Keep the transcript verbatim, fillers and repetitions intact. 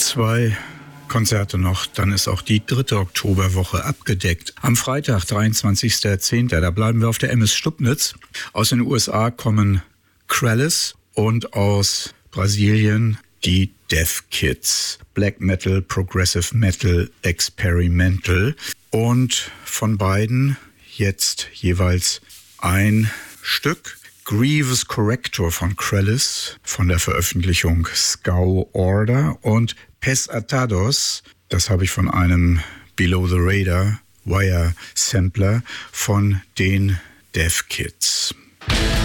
Zwei Konzerte noch, dann ist auch die dritte Oktoberwoche abgedeckt. Am Freitag, dreiundzwanzigster zehnter, da bleiben wir auf der M S Stubnitz. Aus den U S A kommen Krallice und aus Brasilien die Death Kids. Black Metal, Progressive Metal, Experimental. Und von beiden jetzt jeweils ein Stück. Grievous Corrector von Krallice von der Veröffentlichung Scow Order und Pes Atados, das habe ich von einem Below the Radar Wire Sampler von den Death Kids.